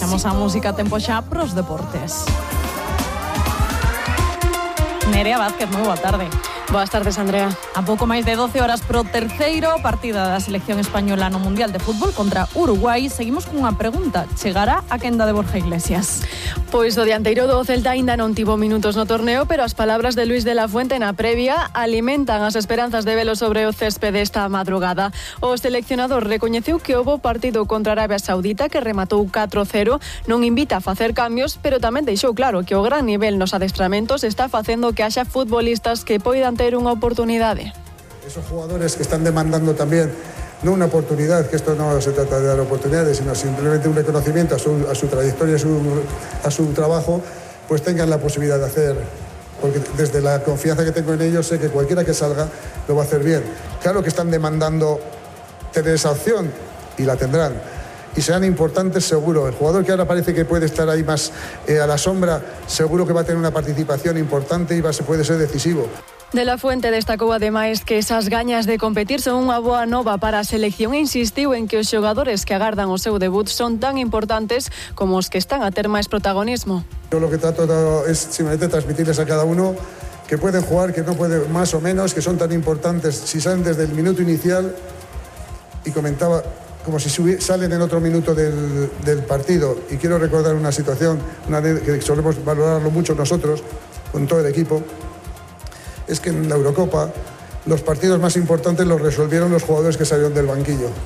Poñemos a música tempo xa pros deportes. Nerea Vázquez, moi boa tarde. Boas tardes, Andrea. A pouco máis de 12 horas pro terceiro partida da selección española no Mundial de Fútbol contra Uruguai. Seguimos cunha pregunta. Chegará a quenda de Borja Iglesias? Pois o dianteiro do Celta aínda non tivo minutos no torneo, pero as palabras de Luis de la Fuente na previa alimentan as esperanzas de velo sobre o céspede esta madrugada. O seleccionador recoñeceu que houbo partido contra Arabia Saudita que rematou 4-0, non invita a facer cambios, pero tamén deixou claro que o gran nivel nos adestramentos está facendo que haxa futbolistas que poidan ter unha oportunidade. Esos jugadores que están demandando también no una oportunidad, que esto no se trata de dar oportunidades, sino simplemente un reconocimiento a su trayectoria, a su trabajo, pues tengan la posibilidad de hacer, porque desde la confianza que tengo en ellos sé que cualquiera que salga lo va a hacer bien. Claro que están demandando tener esa opción y la tendrán. Y serán importantes seguro. El jugador que ahora parece que puede estar ahí más a la sombra, seguro que va a tener una participación importante y puede ser decisivo. De la Fuente destacou ademais que esas gañas de competir son unha boa nova para a selección e insistiu en que os xogadores que agardan o seu debut son tan importantes como os que están a ter máis protagonismo. Yo lo que trato es simplemente transmitirles a cada uno que pueden jugar, que no pueden más o menos, que son tan importantes si salen desde el minuto inicial, y comentaba como si salen en otro minuto del partido. Y quiero recordar una situación, que solemos valorarlo mucho nosotros, con todo el equipo, es que en la Eurocopa los partidos más importantes los resolvieron los jugadores que salieron del banquillo.